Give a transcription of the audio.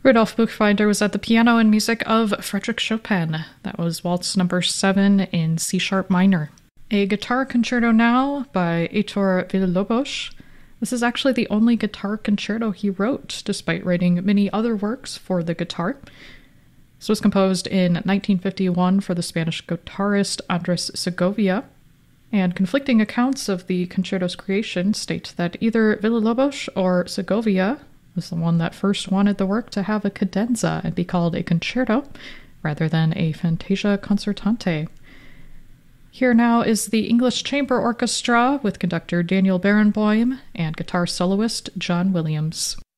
Rudolf Buchbinder was at the piano and music of Frédéric Chopin. That was Waltz number 7 in C-sharp minor. A guitar concerto now by Heitor Villa-Lobos. This is actually the only guitar concerto he wrote, despite writing many other works for the guitar. This was composed in 1951 for the Spanish guitarist Andres Segovia, and conflicting accounts of the concerto's creation state that either Villa-Lobos or Segovia was the one that first wanted the work to have a cadenza and be called a concerto rather than a fantasia concertante. Here now is the English Chamber Orchestra with conductor Daniel Barenboim and guitar soloist John Williams.